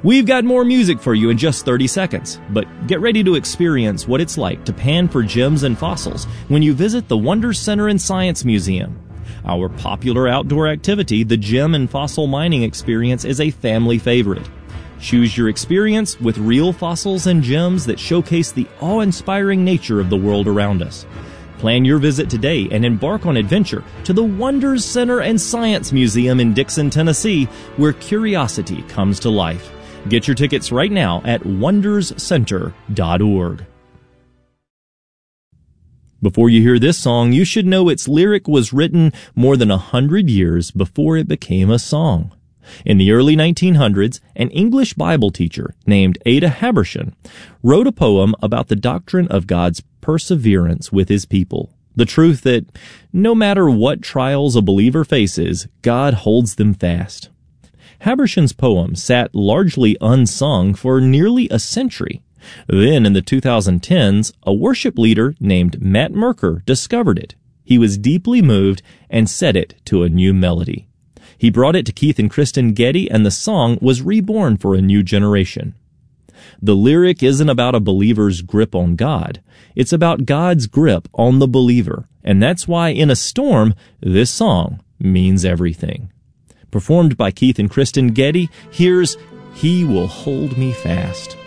We've got more music for you in just 30 seconds, but get ready to experience what it's like to pan for gems and fossils when you visit the Wonders Center and Science Museum. Our popular outdoor activity, the Gem and Fossil Mining Experience, is a family favorite. Choose your experience with real fossils and gems that showcase the awe-inspiring nature of the world around us. Plan your visit today and embark on adventure to the Wonders Center and Science Museum in Dixon, Tennessee, where curiosity comes to life. Get your tickets right now at wonderscenter.org. Before you hear this song, you should know its lyric was written more than 100 years before it became a song. In the early 1900s, an English Bible teacher named Ada Habershon wrote a poem about the doctrine of God's perseverance with His people, the truth that no matter what trials a believer faces, God holds them fast. Habershon's poem sat largely unsung for nearly a century. Then, in the 2010s, a worship leader named Matt Merker discovered it. He was deeply moved and set it to a new melody. He brought it to Keith and Kristen Getty, and the song was reborn for a new generation. The lyric isn't about a believer's grip on God. It's about God's grip on the believer, and that's why in a storm, this song means everything. Performed by Keith and Kristen Getty, here's He Will Hold Me Fast.